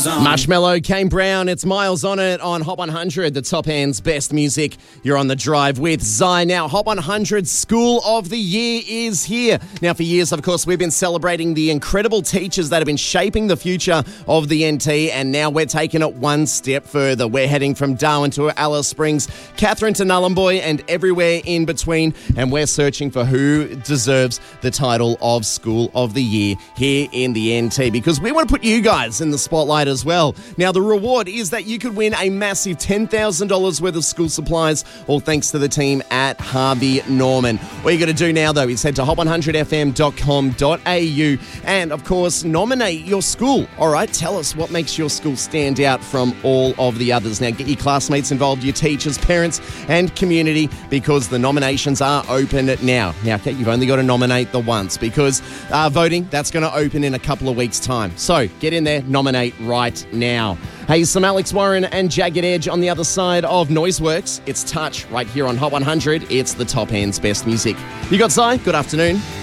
Marshmello, Kane Brown, it's Miles on it on Hot 100, the top end's best music. You're on the drive with Zai. Now, Hot 100 School of the Year is here. Now, for years, of course, we've been celebrating the incredible teachers that have been shaping the future of the NT, and now we're taking it one step further. We're heading from Darwin to Alice Springs, Catherine to Nhulunbuy, and everywhere in between, and we're searching for who deserves the title of School of the Year here in the NT, because we want to put you guys in the spotlight as well. Now, the reward is that you could win a massive $10,000 worth of school supplies, all thanks to the team at Harvey Norman. What you got to do now, though, is head to hot100fm.com.au and, of course, nominate your school. All right, tell us what makes your school stand out from all of the others. Now, get your classmates involved, your teachers, parents, and community, because the nominations are open now. Now, Kate, you've only got to nominate the once, because voting, that's going to open in a couple of weeks' time. So get in there, nominate right now. Hey, some Alex Warren and Jagged Edge on the other side of Noiseworks. It's Touch right here on Hot 100. It's the top end's best music. You got Zai? Good afternoon.